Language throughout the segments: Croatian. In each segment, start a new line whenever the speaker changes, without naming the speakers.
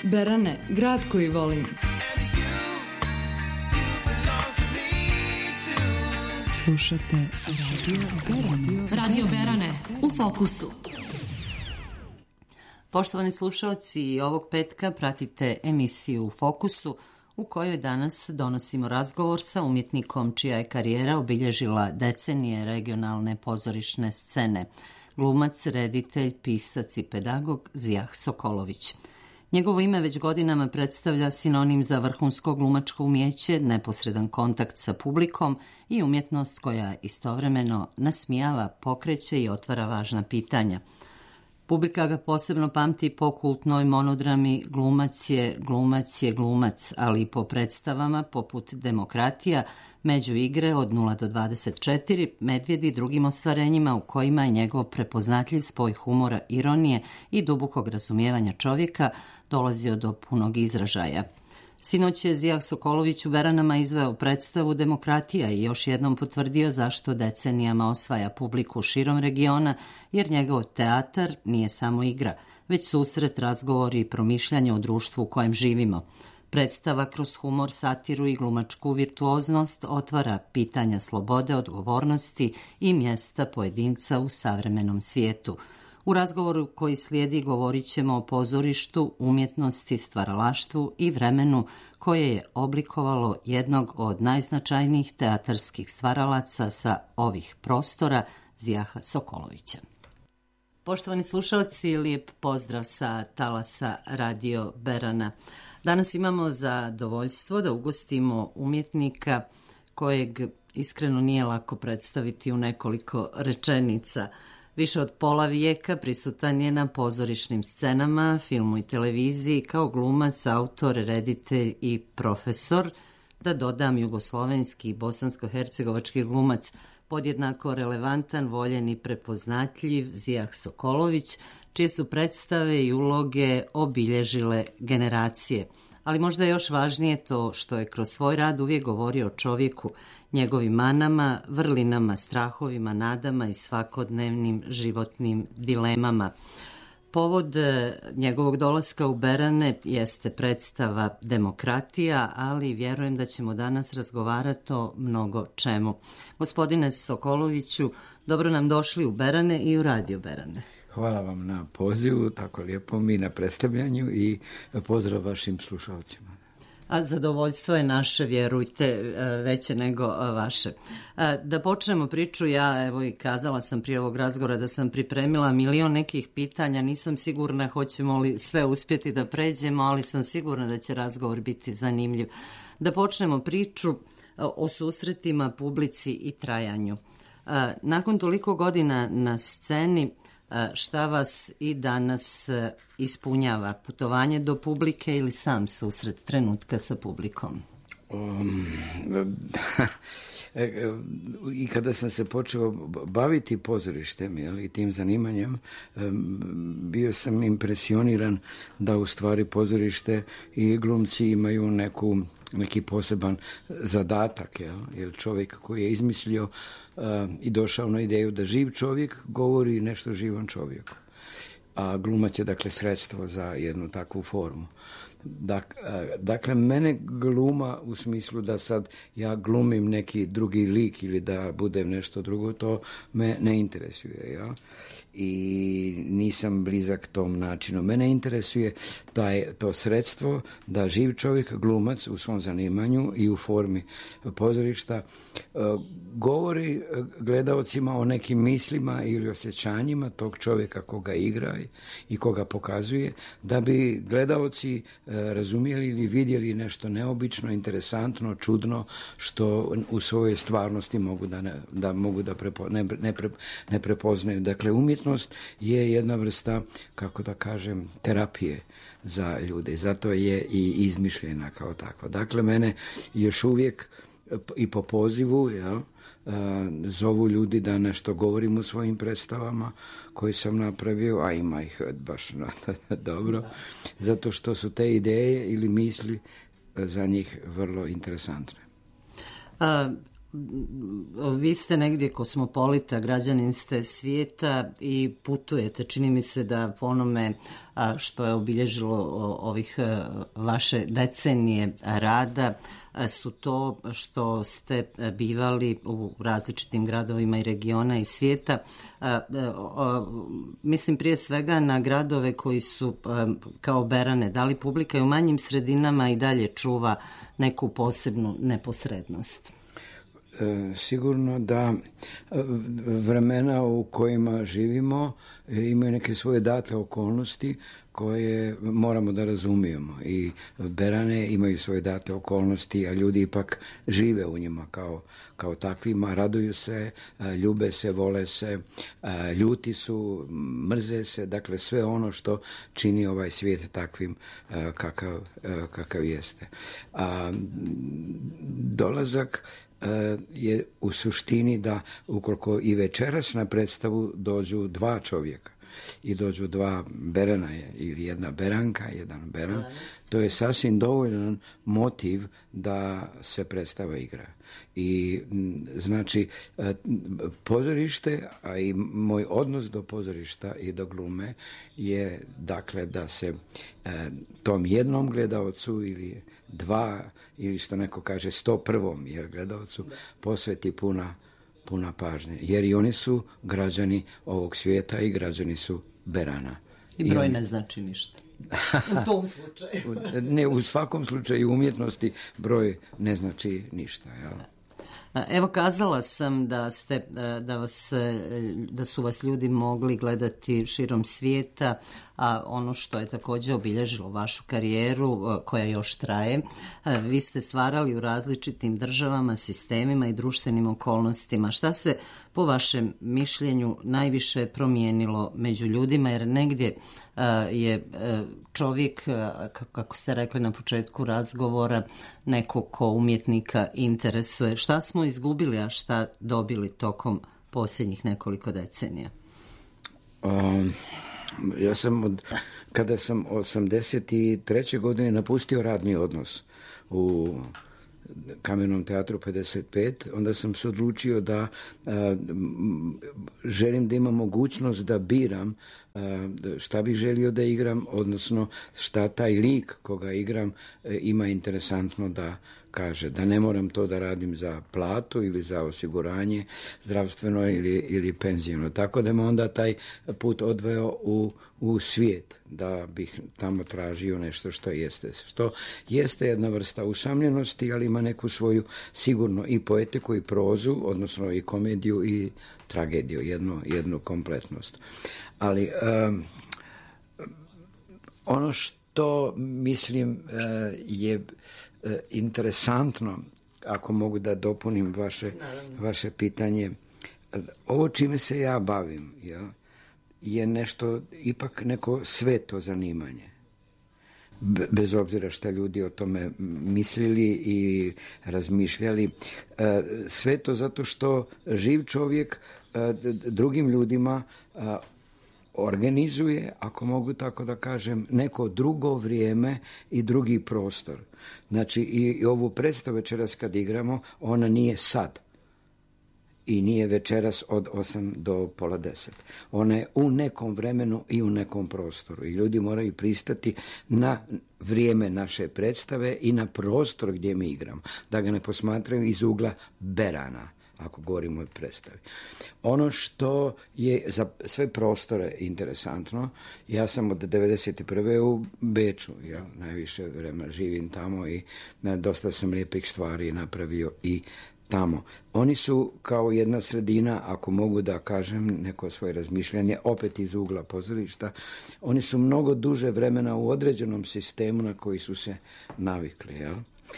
Berane, grad koji volim. Slušate Radio Berane u fokusu.
Poštovani slušalci, ovog petka pratite emisiju U fokusu u kojoj danas donosimo razgovor sa umjetnikom čija je karijera obilježila decenije regionalne pozorišne scene. Glumac, reditelj, pisac i pedagog Zijah Sokolović. Njegovo ime već godinama predstavlja sinonim za vrhunsko glumačko umijeće, neposredan kontakt sa publikom i umjetnost koja istovremeno nasmijava, pokreće i otvara važna pitanja. Publika ga posebno pamti po kultnoj monodrami Glumac je glumac, ali i po predstavama poput Demokratija, Među igre od 0 do 24, Medvjedi i drugim ostvarenjima u kojima je njegov prepoznatljiv spoj humora, ironije i dubokog razumijevanja čovjeka dolazio do punog izražaja. Sinoć je Zijah Sokolović u Beranama izveo predstavu Demokratija i još jednom potvrdio zašto decenijama osvaja publiku širom regiona, jer njegov teatar nije samo igra, već susret, razgovori i promišljanje o društvu u kojem živimo. Predstava kroz humor, satiru i glumačku virtuoznost otvara pitanja slobode, odgovornosti i mjesta pojedinca u savremenom svijetu. U razgovoru koji slijedi govorit ćemo o pozorištu, umjetnosti, stvaralaštvu i vremenu koje je oblikovalo jednog od najznačajnijih teatarskih stvaralaca sa ovih prostora, Zijaha Sokolovića. Poštovani slušalci, lijep pozdrav sa talasa Radio Berana. Danas imamo zadovoljstvo da ugostimo umjetnika kojeg iskreno nije lako predstaviti u nekoliko rečenica. Više od pola vijeka prisutan je na pozorišnim scenama, filmu i televiziji kao glumac, autor, reditelj i profesor, da dodam jugoslovenski i bosansko-hercegovački glumac, podjednako relevantan, voljen i prepoznatljiv Zijah Sokolović, čije su predstave i uloge obilježile generacije. Ali možda je još važnije to što je kroz svoj rad uvijek govorio o čovjeku, njegovim manama, vrlinama, strahovima, nadama i svakodnevnim životnim dilemama. Povod njegovog dolaska u Berane jeste predstava Demokratija, ali vjerujem da ćemo danas razgovarati o mnogo čemu. Gospodine Sokoloviću, dobro nam došli u Berane i u Radio Berane.
Hvala vam na pozivu, tako lijepo mi na predstavljanju i pozdrav vašim slušalcima.
A zadovoljstvo je naše, vjerujte, veće nego vaše. Da počnemo priču, ja evo i kazala sam prije ovog razgovora da sam pripremila milion nekih pitanja, nisam sigurna hoćemo li sve uspjeti da pređemo, ali sam sigurna da će razgovor biti zanimljiv. Da počnemo priču o susretima, publici i trajanju. Nakon toliko godina na sceni, šta vas i danas ispunjava? Putovanje do publike ili sam susret trenutka sa publikom?
I kada sam se počeo baviti pozorištem i tim zanimanjem, bio sam impresioniran da u stvari pozorište i glumci imaju neki poseban zadatak, jer čovjek koji je izmislio i došao na ideju da živ čovjek govori nešto živom čovjeku. A glumac je dakle sredstvo za jednu takvu formu. Dakle, mene gluma u smislu da sad ja glumim neki drugi lik ili da budem nešto drugo, to me ne interesuje. Ja? I nisam blizak tom načinu. Mene interesuje to sredstvo da živ čovjek, glumac u svom zanimanju i u formi pozorišta govori gledaocima o nekim mislima ili osjećanjima tog čovjeka koga igra i koga pokazuje, da bi gledaoci razumjeli ili vidjeli nešto neobično, interesantno, čudno, što u svojoj stvarnosti mogu da ne prepoznaju. Dakle, umjetnost je jedna vrsta, kako da kažem, terapije za ljude. Zato je i izmišljena kao takva. Dakle, mene još uvijek i po pozivu, zovu ljudi da nešto govorim u svojim predstavama koje sam napravio, a ima ih baš dobro, zato što su te ideje ili misli za njih vrlo interesantne.
Vi ste negdje kosmopolita, građanin ste svijeta i putujete. Čini mi se da po onome što je obilježilo ovih vaše decenije rada su to što ste bivali u različitim gradovima i regiona i svijeta. Mislim prije svega na gradove koji su kao Berane. Da li publika i u manjim sredinama i dalje čuva neku posebnu neposrednost?
Sigurno da vremena u kojima živimo imaju neke svoje date okolnosti koje moramo da razumijemo i Berane imaju svoje date okolnosti, a ljudi ipak žive u njima kao takvima, raduju se, ljube se, vole se, ljuti su, mrze se, dakle sve ono što čini ovaj svijet takvim kakav jeste. Dolazak je u suštini da ukoliko i večeras na predstavu dođu dva čovjeka i dođu dva Berana ili jedna Beranka, jedan Beran, to je sasvim dovoljan motiv da se predstava igra. I znači pozorište, a i moj odnos do pozorišta i do glume je dakle da se tom jednom gledaocu ili dva ili što neko kaže 101. jer gledaocu posveti puna pažnje. Jer i oni su građani ovog svijeta i građani su Berana.
I broj ne znači ništa. U tom slučaju.
Ne, u svakom slučaju umjetnosti broj ne znači ništa. Jel?
Evo, kazala sam da su vas ljudi mogli gledati širom svijeta, a ono što je također obilježilo vašu karijeru, koja još traje, vi ste stvarali u različitim državama, sistemima i društvenim okolnostima. Šta se po vašem mišljenju najviše promijenilo među ljudima, jer negdje je čovjek, kako ste rekli na početku razgovora, neko ko umjetnika interesuje. Šta smo izgubili, a šta dobili tokom posljednjih nekoliko decenija?
Ja sam kada sam 83. godine napustio radni odnos u Kamenom teatru 55, onda sam se odlučio da želim da imam mogućnost da biram šta bih želio da igram, odnosno šta taj lik koga igram ima interesantno da kaže, da ne moram to da radim za platu ili za osiguranje zdravstveno ili penzijno. Tako da me onda taj put odveo u svijet, da bih tamo tražio nešto što jeste jedna vrsta usamljenosti, ali ima neku svoju sigurno i poetiku i prozu, odnosno i komediju i tragediju, jednu kompletnost. Ali ono što mislim je interesantno, ako mogu da dopunim vaše pitanje, ovo čime se ja bavim je nešto, ipak neko sveto zanimanje. Bez obzira šta ljudi o tome mislili i razmišljali. Sveto zato što živ čovjek drugim ljudima organizuje, ako mogu tako da kažem, neko drugo vrijeme i drugi prostor. Znači i ovu predstavu večeras kad igramo, ona nije sad i nije večeras od 8 do pola 10. Ona je u nekom vremenu i u nekom prostoru i ljudi moraju pristati na vrijeme naše predstave i na prostor gdje mi igramo, da ga ne posmatraju iz ugla Berana, ako govorimo o predstavi. Ono što je za sve prostore interesantno, ja sam od 1991. u Beču, ja najviše vremena živim tamo i dosta sam lijepih stvari napravio i tamo. Oni su kao jedna sredina, ako mogu da kažem neko svoje razmišljanje, opet iz ugla pozorišta, oni su mnogo duže vremena u određenom sistemu na koji su se navikli, jel?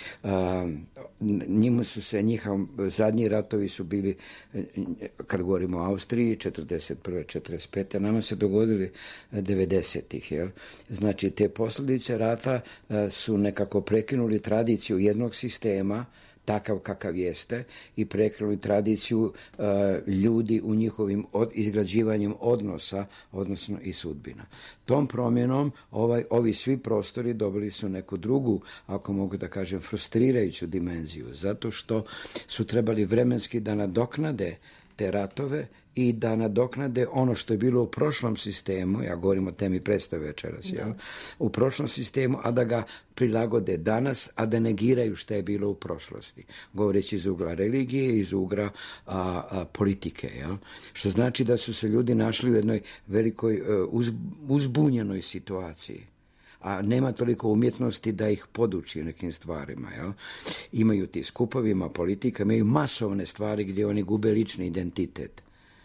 Njima su se, zadnji ratovi su bili, kad govorimo o Austriji, 41. 45. nama se dogodili 90-ih, jel? Znači, te posljedice rata su nekako prekinuli tradiciju jednog sistema, takav kakav jeste i prekinuli tradiciju ljudi u njihovim izgrađivanjem odnosa, odnosno i sudbina. Tom promjenom ovi svi prostori dobili su neku drugu, ako mogu da kažem, frustrirajuću dimenziju, zato što su trebali vremenski da nadoknade te ratove i da nadoknade ono što je bilo u prošlom sistemu, ja govorim o temi predstave večeras, u prošlom sistemu, a da ga prilagode danas, a da negiraju što je bilo u prošlosti. Govoreći iz ugla religije, iz ugla politike. Jel? Što znači da su se ljudi našli u jednoj velikoj uzbunjenoj situaciji. A nema toliko umjetnosti da ih poduči nekim stvarima. Jel? Imaju ti skupovima politika, imaju masovne stvari gdje oni gube lični identitet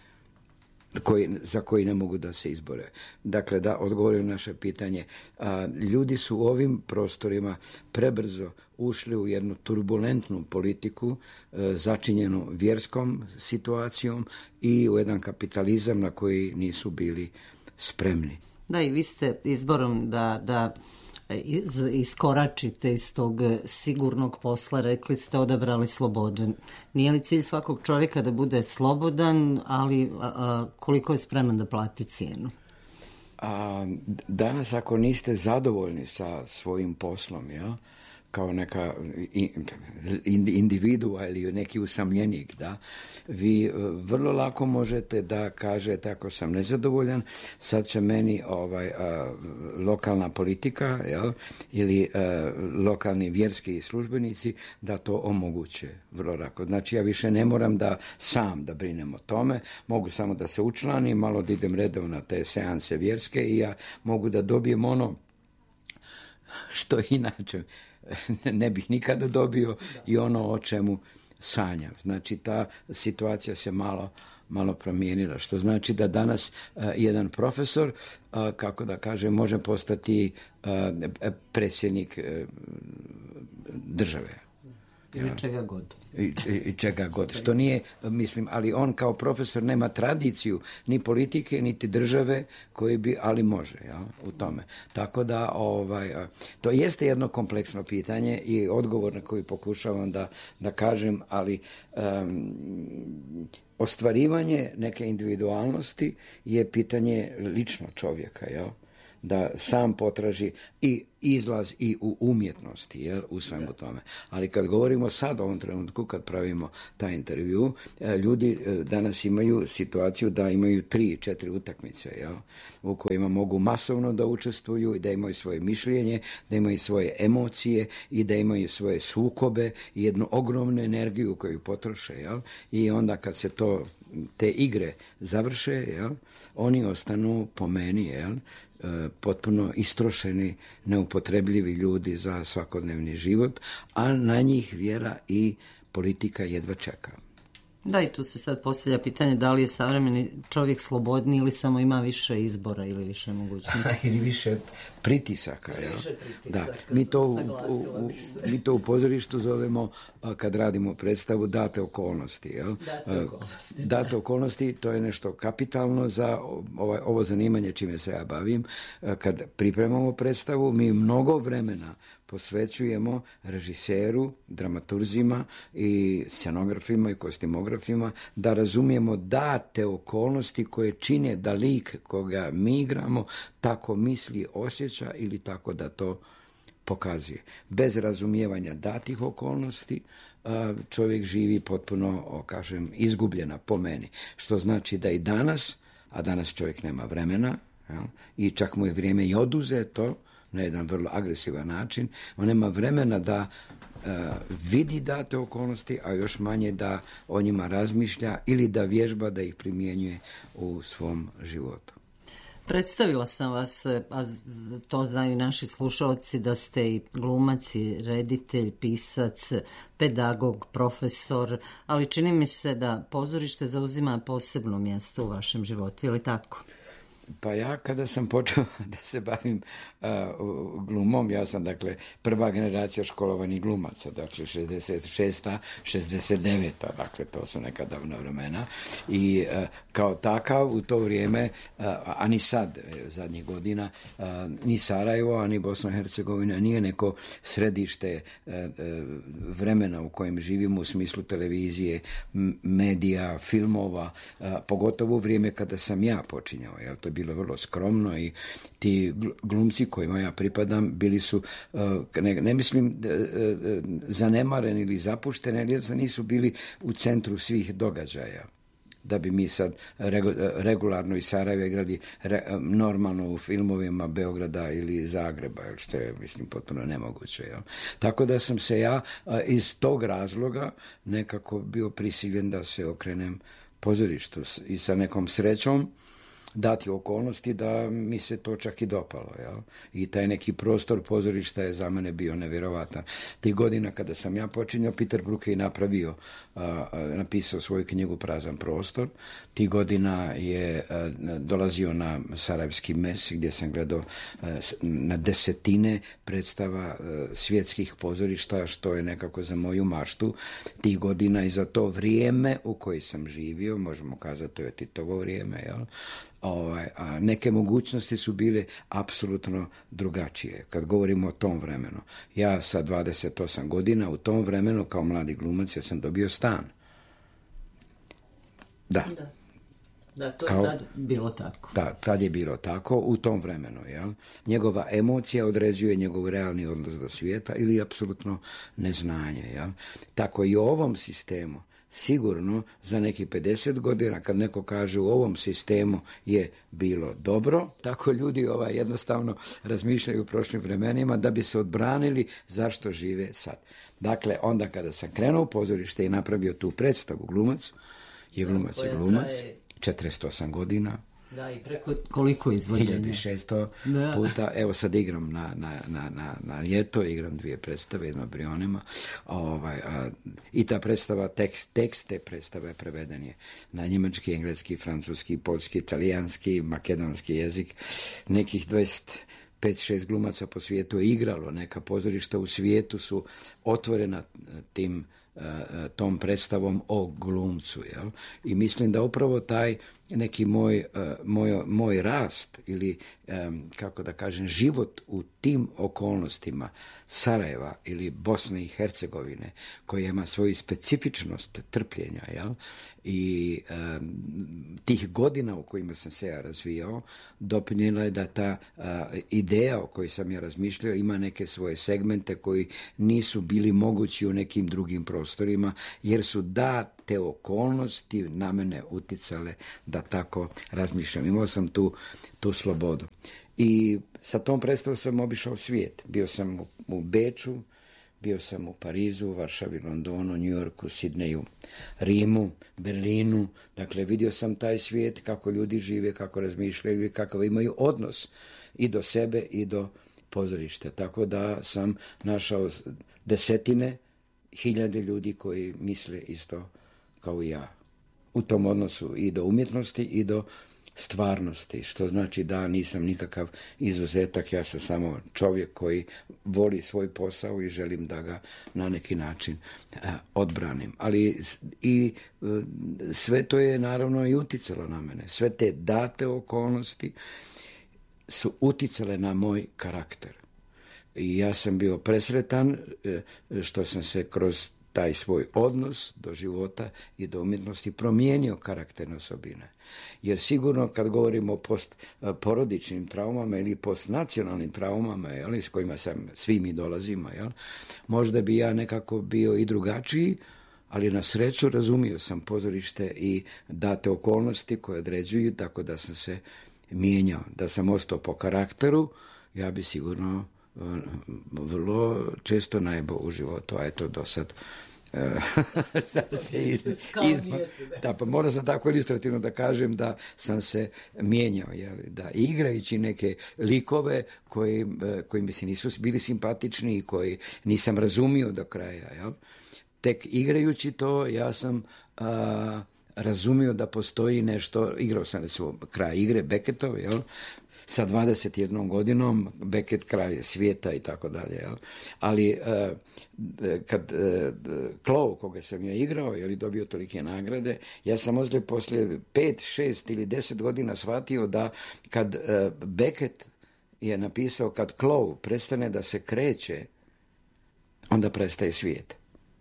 za koji ne mogu da se izbore. Dakle, da odgovorim na naše pitanje, ljudi su u ovim prostorima prebrzo ušli u jednu turbulentnu politiku začinjenu vjerskom situacijom i u jedan kapitalizam na koji nisu bili spremni.
Da, i vi ste izborom da iskoračite iz tog sigurnog posla, rekli ste, odabrali slobodu. Nije li cilj svakog čovjeka da bude slobodan, ali koliko je spreman da plati cijenu?
Danas ako niste zadovoljni sa svojim poslom, ja, kao neka individua ili neki usamljenik, da, vi vrlo lako možete da kažete, ako sam nezadovoljan, sad će meni lokalna politika, jel, ili lokalni vjerski službenici da to omoguće vrlo lako. Znači ja više ne moram da sam da brinem o tome, mogu samo da se učlanim, malo da idem redom na te seanse vjerske i ja mogu da dobijem ono što inače ne bih nikada dobio i ono o čemu sanjam. Znači ta situacija se malo promijenila, što znači da danas jedan profesor, kako da kažem, može postati predsjednik države.
Ili čega god.
I čega god. Što nije, mislim, ali on kao profesor nema tradiciju ni politike, niti države koji bi, ali može, ja, u tome. Tako da, to jeste jedno kompleksno pitanje i odgovor na koji pokušavam da kažem, ali ostvarivanje neke individualnosti je pitanje lično čovjeka, jel? Da sam potraži i izlaz i u umjetnosti, jel, u svemu tome. Ali kad govorimo sad u ovom trenutku, kad pravimo taj intervju, ljudi danas imaju situaciju da imaju 3-4 utakmice, jel, u kojima mogu masovno da učestvuju i da imaju svoje mišljenje, da imaju svoje emocije i da imaju svoje sukobe i jednu ogromnu energiju koju potroše, jel, i onda kad se te igre završe, jel, oni ostanu po meni, jel, potpuno istrošeni, neupotrebljivi ljudi za svakodnevni život, a na njih vjera i politika jedva čeka.
Da, i tu se sad postavlja pitanje da li je savremeni čovjek slobodniji ili samo ima više izbora ili više mogućnosti.
Ili više pritisaka. Da. Mi to u pozorištu zovemo, kad radimo predstavu, date okolnosti. Jel? Date okolnosti, to je nešto kapitalno za ovo zanimanje čime se ja bavim. Kad pripremamo predstavu, mi mnogo vremena posvećujemo režiseru, dramaturzima i scenografima i kostimografima da razumijemo date okolnosti koje čine da lik koga mi igramo tako misli, osjeća ili tako da to pokazuje. Bez razumijevanja datih okolnosti čovjek živi potpuno, kažem, izgubljena po meni. Što znači da i danas, a danas čovjek nema vremena, jel, i čak mu je vrijeme i oduzeto na jedan vrlo agresivan način, on nema vremena da vidi date okolnosti, a još manje da o njima razmišlja ili da vježba da ih primjenjuje u svom životu.
Predstavila sam vas, a to znaju naši slušalci, da ste i glumac, i reditelj, pisac, pedagog, profesor, ali čini mi se da pozorište zauzima posebno mjesto u vašem životu, je li tako?
Pa ja kada sam počeo da se bavim glumom, ja sam dakle prva generacija školovanih glumaca, dakle 66. 69. dakle to su neka davna vremena i kao takav u to vrijeme, a ni sad zadnjih godina, ni Sarajevo, a ni Bosna i Hercegovina nije neko središte vremena u kojem živimo u smislu televizije, medija, filmova, pogotovo u vrijeme kada sam ja počinjao, jel, to je bilo vrlo skromno i ti glumci kojima ja pripadam bili su, ne mislim zanemareni ili zapušteni, jer nisu bili u centru svih događaja. Da bi mi sad regularno iz Sarajeva igrali normalno u filmovima Beograda ili Zagreba, što je, mislim, potpuno nemoguće. Jel? Tako da sam se ja iz tog razloga nekako bio prisiljen da se okrenem pozorištu i sa nekom srećom dati okolnosti da mi se to čak i dopalo. Jel? I taj neki prostor pozorišta je za mene bio nevjerovatan. Tih godina kada sam ja počinjao, Peter Brook je napisao svoju knjigu Prazan prostor. Tih godina je dolazio na Sarajevski mes gdje sam gledao na desetine predstava svjetskih pozorišta, što je nekako za moju maštu. Tih godina i za to vrijeme u koje sam živio, možemo kazati to je Titovo vrijeme, jel? A neke mogućnosti su bile apsolutno drugačije. Kad govorimo o tom vremenu. Ja sa 28 godina u tom vremenu kao mladi glumac ja sam dobio stan. Da,
to je tad bilo tako.
Da, tad je bilo tako u tom vremenu. Jel? Njegova emocija određuje njegov realni odnos do svijeta ili apsolutno neznanje. Jel? Tako i u ovom sistemu. Sigurno za nekih 50 godina kad neko kaže u ovom sistemu je bilo dobro, tako ljudi jednostavno razmišljaju u prošlim vremenima da bi se odbranili zašto žive sad. Dakle, onda kada sam krenuo u pozorište i napravio tu predstavu Glumac, je glumac, 48 godina.
Da, i preko koliko izvođenja?
1600 puta. Evo sad igram na ljeto, igram 2 predstave, jedno Brionima. I ta predstava, tekst te predstave preveden je na njemački, engleski, francuski, poljski, italijanski, makedonski jezik. Nekih 25-6 glumaca po svijetu je igralo. Neka pozorišta u svijetu su otvorena tom predstavom o glumcu. Jel? I mislim da upravo taj neki moj rast ili, kako da kažem, život u tim okolnostima Sarajeva ili Bosne i Hercegovine, koja ima svoju specifičnost trpljenja, jel? I tih godina u kojima sam se ja razvijao, doprinijela je da ta ideja o kojoj sam ja razmišljao ima neke svoje segmente koji nisu bili mogući u nekim drugim prostorima, jer su te okolnosti na mene uticale da tako razmišljam. Imao sam tu slobodu. I sa tom predstavom sam obišao svijet. Bio sam u Beču, bio sam u Parizu, Varšavi, Londonu, New Yorku, Sidneju, Rimu, Berlinu. Dakle, vidio sam taj svijet, kako ljudi žive, kako razmišljaju i kakav imaju odnos i do sebe i do pozorišta. Tako da sam našao desetine, hiljade ljudi koji misle isto kao i ja. U tom odnosu i do umjetnosti i do stvarnosti, što znači da nisam nikakav izuzetak, ja sam samo čovjek koji voli svoj posao i želim da ga na neki način odbranim. Ali i sve to je naravno i uticalo na mene. Sve te date okolnosti su uticale na moj karakter. I ja sam bio presretan što sam se kroz taj svoj odnos do života i do umjetnosti promijenio karakterne osobine. Jer sigurno kad govorimo o postporodičnim traumama ili postnacionalnim traumama, jel, s kojima svi mi dolazimo, jel, možda bi ja nekako bio i drugačiji, ali na sreću razumio sam pozorište i date okolnosti koje određuju, tako da sam se mijenjao. Da sam ostao po karakteru, ja bi sigurno vrlo često najbolj u životu, a eto do sad pa moram sam tako ilustrativno da kažem da sam se mijenjao, jel? Da igrajući neke likove koji mi se nisu bili simpatični i koji nisam razumio do kraja, jel? Tek igrajući to ja sam razumio da postoji nešto, igrao sam recimo kraj igre Beckettove, jel? Sa 21 godinom, Beckett kraj svijeta i tako dalje. Jel? Ali kad Clough, koga sam ja igrao, je li dobio tolike nagrade, ja sam možda poslije 5, 6 ili 10 godina shvatio da kad Beckett je napisao kad Clough prestane da se kreće, onda prestaje svijet.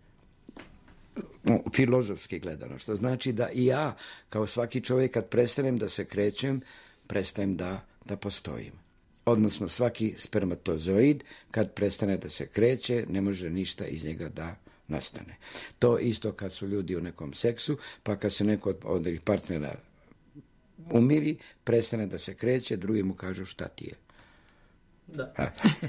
Filozofski gledano, što znači da i ja, kao svaki čovjek, kad prestanem da se krećem, prestajem da postojim. Odnosno, svaki spermatozoid, kad prestane da se kreće, ne može ništa iz njega da nastane. To isto kad su ljudi u nekom seksu, pa kad se neko od partnera umiri, prestane da se kreće, drugi mu kažu šta ti je.
Da.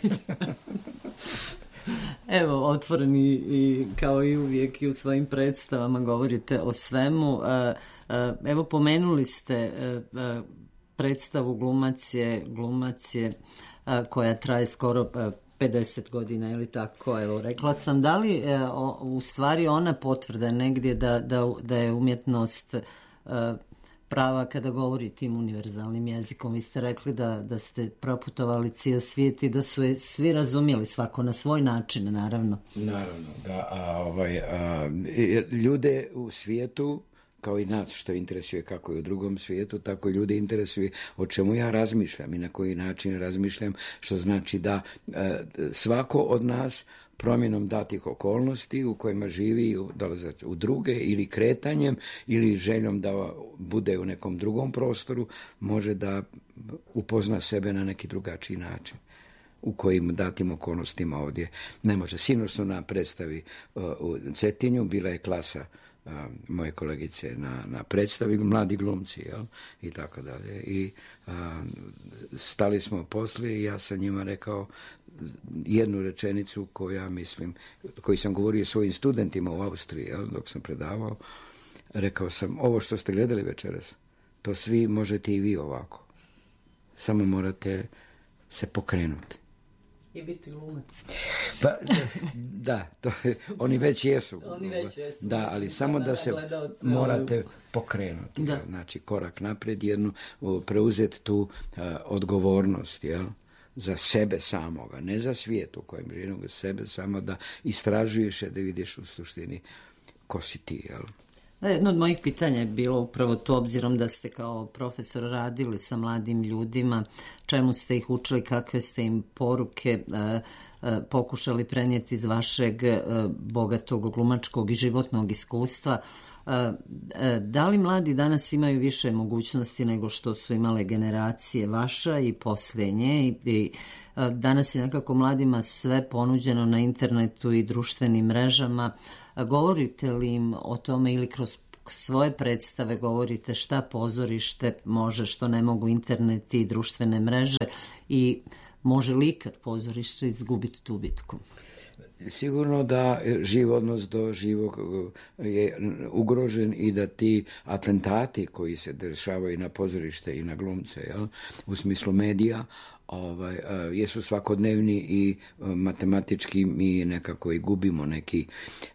Evo, otvoreni i kao i uvijek i u svojim predstavama govorite o svemu. Evo, pomenuli ste predstavu Glumac je koja traje skoro 50 godina ili tako. Evo, rekla sam, da li u stvari ona potvrda negdje da je umjetnost prava kada govori tim univerzalnim jezikom? Vi ste rekli da ste proputovali cijel svijet i da su je svi razumjeli, svako na svoj način, naravno.
Naravno, da. Ljude u svijetu, kao i nas što interesuje kako je u drugom svijetu, tako i ljude interesuje o čemu ja razmišljam i na koji način razmišljam, što znači da svako od nas promjenom datih okolnosti u kojima živi, dolazak u druge ili kretanjem ili željom da bude u nekom drugom prostoru, može da upozna sebe na neki drugačiji način u kojim datim okolnostima ovdje ne može. Sinoć su na predstavi u Cetinju, bila je klasa moje kolegice na predstavi, mladi glumci, jel? I tako dalje. I stali smo poslije i ja sam njima rekao jednu rečenicu koju sam govorio svojim studentima u Austriji, jel? Dok sam predavao. Rekao sam, ovo što ste gledali večeras, to svi možete i vi ovako. Samo morate se pokrenuti.
I biti glumac.
Pa, da, oni već jesu. Da, ali samo da se morate pokrenuti. Da. Znači, korak naprijed, preuzeti tu odgovornost, jel? Za sebe samoga, ne za svijet u kojem živimo, za sebe samo da istražuješ i da vidiš u suštini ko si ti, jel?
Jedno od mojih pitanja je bilo upravo to, obzirom da ste kao profesor radili sa mladim ljudima, čemu ste ih učili, kakve ste im poruke pokušali prenijeti iz vašeg bogatog glumačkog i životnog iskustva. Da li mladi danas imaju više mogućnosti nego što su imale generacije vaša i poslije nje? I danas je nekako mladima sve ponuđeno na internetu i društvenim mrežama. Govorite li im o tome ili kroz svoje predstave govorite šta pozorište može, što ne mogu internet i društvene mreže, i može li ikad pozorište izgubiti tu bitku?
Sigurno da živ odnos do živog je ugrožen i da ti atentati koji se dešavaju na pozorište i na glumce, jel, u smislu medija, jesu svakodnevni i matematički mi nekako i gubimo neki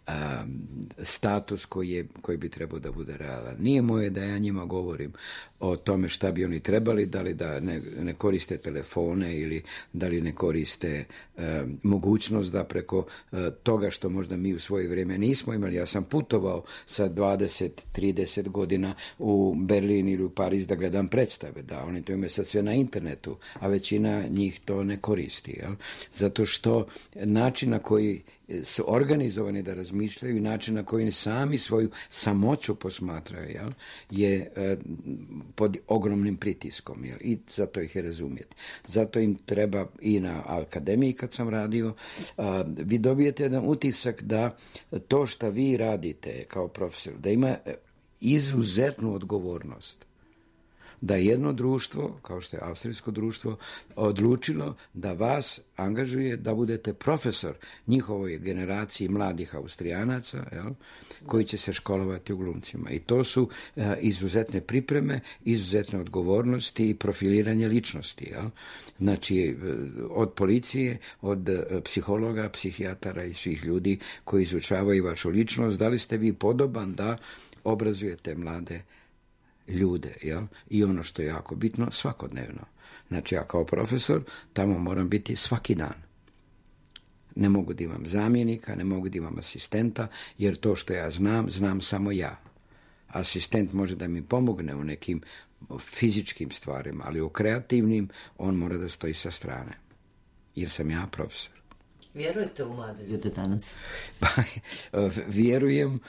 status koji bi trebao da bude realan. Nije moje da ja njima govorim o tome šta bi oni trebali, da li da ne koriste telefone ili da li ne koriste mogućnost da preko toga što možda mi u svoje vrijeme nismo imali. Ja sam putovao sa 20-30 godina u Berlin ili u Pariz da gledam predstave. Da, oni to imaju sad sve na internetu, a većina njih to ne koristi. Jel? Zato što način na koji su organizovani da razmišljaju i način na koji sami svoju samoću posmatraju, jel, je pod ogromnim pritiskom, jel, i zato ih je razumjeti. Zato im treba, i na akademiji kad sam radio, vi dobijete jedan utisak da to što vi radite kao profesor, da ima izuzetnu odgovornost. Da jedno društvo, kao što je austrijsko društvo, odlučilo da vas angažuje da budete profesor njihovoj generaciji mladih Austrijanaca, jel, koji će se školovati u glumcima. I to su izuzetne pripreme, izuzetne odgovornosti i profiliranje ličnosti. Jel. Znači, od policije, od psihologa, psihijatara i svih ljudi koji izučavaju vašu ličnost, da li ste vi podoban da obrazuje te mlade ljude, jel? I ono što je jako bitno, svakodnevno. Znači, ja kao profesor tamo moram biti svaki dan. Ne mogu da imam zamjenika, ne mogu da imam asistenta, jer to što ja znam samo ja. Asistent može da mi pomogne u nekim fizičkim stvarima, ali u kreativnim on mora da stoji sa strane. Jer sam ja profesor.
Vjerujete u mlade ljude danas?
Pa, vjerujem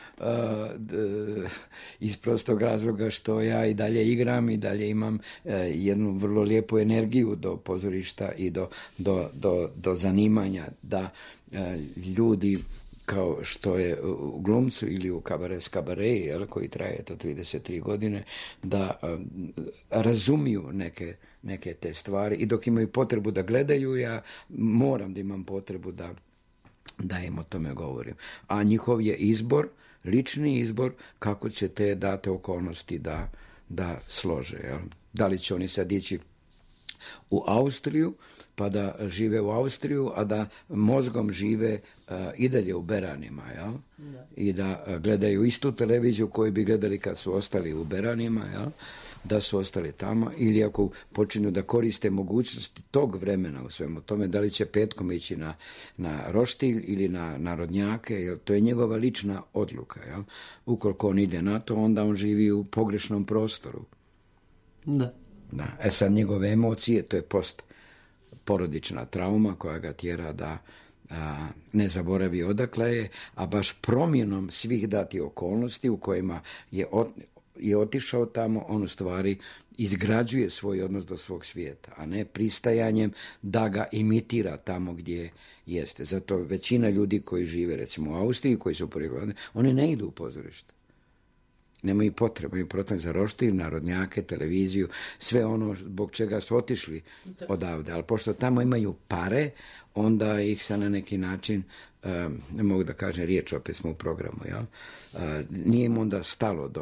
iz prostog razloga što ja i dalje igram i dalje imam jednu vrlo lijepu energiju do pozorišta i do zanimanja da ljudi kao što je u glumcu ili u kabaret, koji traje to 33 godine, da razumiju neke te stvari i dok imaju potrebu da gledaju, ja moram da imam potrebu da im o tome govorim. A njihov je izbor, lični izbor, kako će te date okolnosti da slože. Jel? Da li će oni sad ići u Austriju, pa da žive u Austriju, a da mozgom žive i dalje u Beranima, jel? Da. I da gledaju istu televiziju koju bi gledali kad su ostali u Beranima, jel? Da su ostali tamo, ili ako počinju da koriste mogućnosti tog vremena u svemu tome, da li će petkom ići na roštilj ili na narodnjake, jer to je njegova lična odluka. Jel? Ukoliko on ide na to, onda on živi u pogrešnom prostoru.
Da.
Da. Sad njegove emocije, to je porodična trauma koja ga tjera da ne zaboravi odakle je, a baš promjenom svih dati okolnosti u kojima je otišao tamo, on u stvari izgrađuje svoj odnos do svog svijeta, a ne pristajanjem da ga imitira tamo gdje jeste. Zato većina ljudi koji žive recimo u Austriji, koji su porijeklom, oni ne idu u pozorište. Nemaju potrebe za roštilj, narodnjake, televiziju, sve ono zbog čega su otišli odavde. Ali pošto tamo imaju pare, onda ih se na neki način, ne mogu da kažem riječ, opet smo u programu, jel? Nije im onda stalo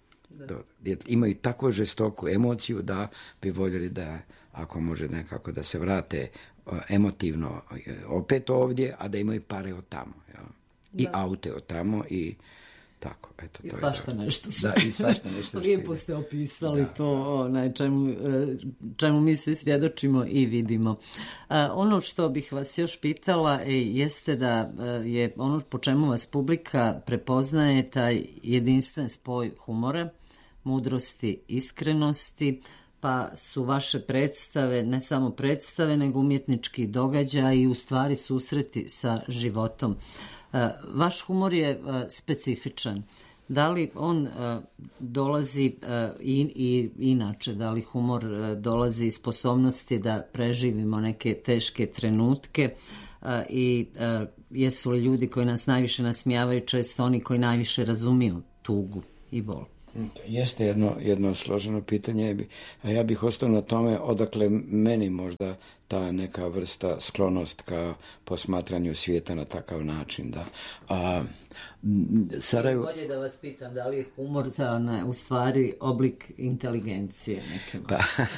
imaju tako žestoku emociju da bi voljeli da, ako može nekako, da se vrate emotivno opet ovdje, a da imaju pare od tamo. Jel? I aute od tamo i tako, eto,
I svašta nešto.
Da, i svašta nešto.
Lijepo ste opisali to, čemu mi se svjedočimo i vidimo. Ono što bih vas još pitala jeste da je ono po čemu vas publika prepoznaje taj jedinstven spoj humora, mudrosti, iskrenosti, pa su vaše predstave, ne samo predstave, nego umjetnički događaj i u stvari susreti sa životom. Vaš humor je specifičan. Da li on dolazi i inače, da li humor dolazi iz sposobnosti da preživimo neke teške trenutke i jesu li ljudi koji nas najviše nasmijavaju često oni koji najviše razumiju tugu i bol?
Jeste jedno složeno pitanje, a ja bih ostao na tome odakle meni možda ta neka vrsta sklonost ka posmatranju svijeta na takav način. Da.
Sarajevo... Bolje da vas pitam, da li je humor u stvari oblik inteligencije neke?
Pa,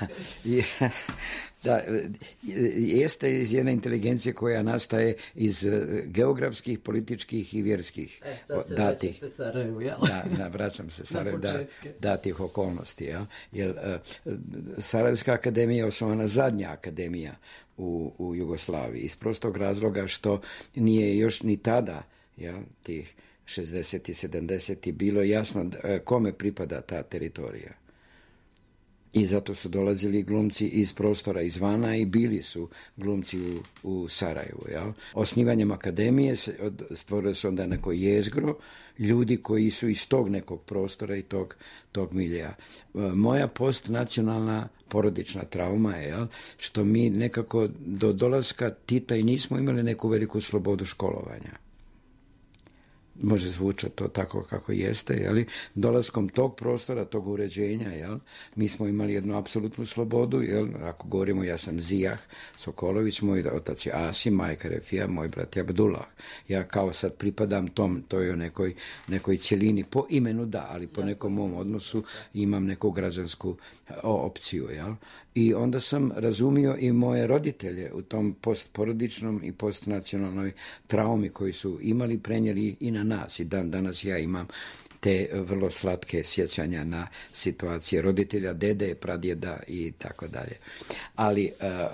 da, jeste iz jedne inteligencije koja nastaje iz geografskih, političkih i vjerskih datih.
Sarajevu, jel?
Da, vraćam se Sarajevu, datih okolnosti. Jel? Jer Sarajevska akademija je osnovana zadnja akademija u Jugoslaviji iz prostog razloga što nije još ni tada, jel, tih 60. i 70. bilo jasno kome pripada ta teritorija. I zato su dolazili glumci iz prostora izvana i bili su glumci u Sarajevu. Jel? Osnivanjem akademije stvorilo se onda neko jezgro ljudi koji su iz tog nekog prostora i tog milija. Moja postnacionalna porodična trauma je, jel, što mi nekako do dolaska Tita i nismo imali neku veliku slobodu školovanja. Može zvučati to tako kako jeste, ali dolaskom tog prostora, tog uređenja, jel, mi smo imali jednu apsolutnu slobodu, jel, ako govorimo, ja sam Zijah Sokolović, moj otac je Asim, majka Refija, moj brat je Abdullah. Ja kao sad pripadam toj nekoj cjelini, po imenu da, ali po nekom mom odnosu imam neku građansku opciju, jel. I onda sam razumio i moje roditelje u tom postporodičnom i postnacionalnoj traumi koji su imali, prenijeli i na nas. I danas ja imam te vrlo slatke sjećanja na situacije roditelja, dede, pradjeda i tako dalje. Ali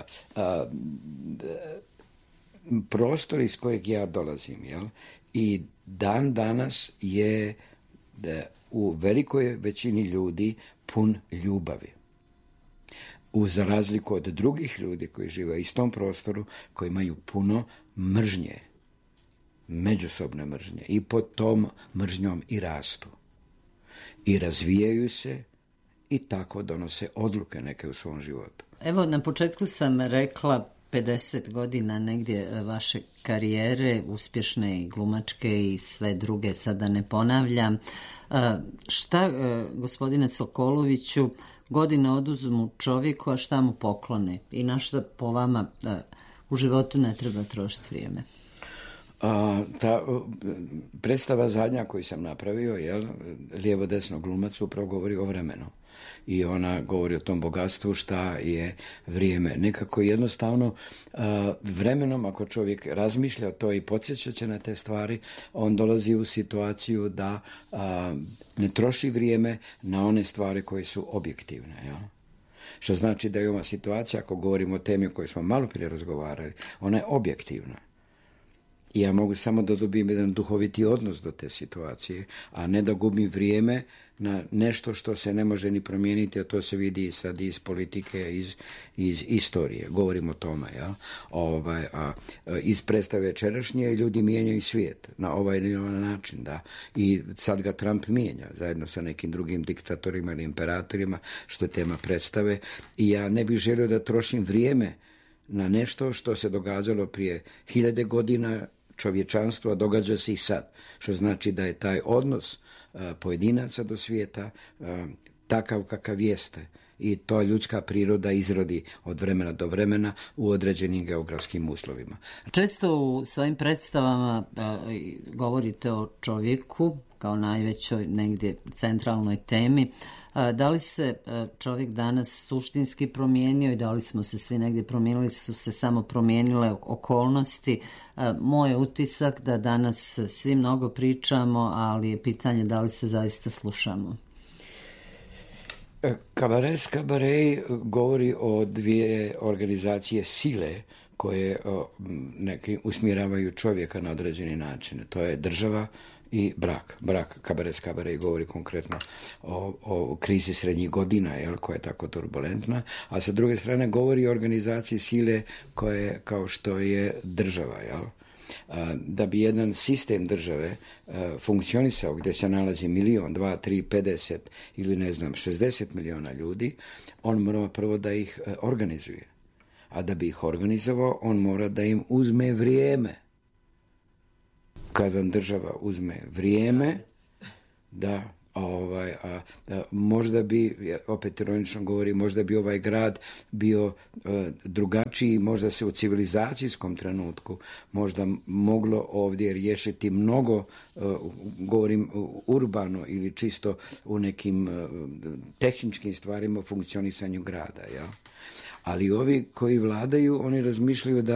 prostor iz kojeg ja dolazim, i dan danas je u velikoj većini ljudi pun ljubavi. Uz razliku od drugih ljudi koji žive u istom prostoru, koji imaju puno mržnje, međusobne mržnje, i pod tom mržnjom i rastu. I razvijaju se i tako donose odluke neke u svom životu.
Evo, na početku sam rekla 50 godina negdje vaše karijere, uspješne i glumačke i sve druge, sada ne ponavljam. Šta, gospodine Sokoloviću, godine oduzmu čovjeku, a šta mu poklone? I na što po vama u životu ne treba trošiti vrijeme?
Ta predstava zadnja koju sam napravio, lijevo-desno glumac, upravo govori o vremenu. I ona govori o tom bogatstvu šta je vrijeme. Nekako jednostavno vremenom, ako čovjek razmišlja o to i podsjeća će na te stvari, on dolazi u situaciju da ne troši vrijeme na one stvari koje su objektivne. Što znači da je ova situacija, ako govorimo o temi o kojoj smo malo prije razgovarali, ona je objektivna. I ja mogu samo da dobijem jedan duhoviti odnos do te situacije, a ne da gubim vrijeme na nešto što se ne može ni promijeniti, a to se vidi sad iz politike, iz istorije. Govorim o tome. Iz predstave večerašnje ljudi mijenjaju svijet na ovaj ili onaj način. Da. I sad ga Trump mijenja zajedno sa nekim drugim diktatorima ili imperatorima, što je tema predstave. I ja ne bih želio da trošim vrijeme na nešto što se događalo prije 1000 godina čovječanstva, događa se i sad. Što znači da je taj odnos pojedinaca do svijeta takav kakav jeste. I to ljudska priroda izrodi od vremena do vremena u određenim geografskim uslovima.
Često u svojim predstavama govorite o čovjeku kao najvećoj negdje centralnoj temi. Da li se čovjek danas suštinski promijenio i da li smo se svi negdje promijenili, su se samo promijenile okolnosti? Moj je utisak da danas svi mnogo pričamo, ali je pitanje da li se zaista slušamo.
Kabaret govori o dvije organizacije sile koje neki usmjeravaju čovjeka na određeni način. To je država i brak. Kabaret govori konkretno o krizi srednjih godina, koja je tako turbulentna, a sa druge strane govori o organizaciji sile koje, kao što je država. Da bi jedan sistem države funkcionisao gdje se nalazi 1, 2, 3, 50 ili 60 milijuna ljudi, on mora prvo da ih organizuje. A da bi ih organizovao, on mora da im uzme vrijeme. Kad vam država uzme vrijeme, možda bi, opet ironično govori, možda bi ovaj grad bio drugačiji, možda se u civilizacijskom trenutku možda moglo ovdje riješiti mnogo, govorim urbano ili čisto u nekim tehničkim stvarima u funkcionisanju grada. Ali ovi koji vladaju, oni razmišljaju da